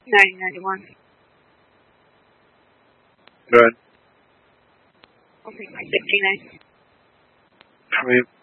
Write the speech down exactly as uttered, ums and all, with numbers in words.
nine ninety-one. Good. I'll take my fifty-nine. Sweet.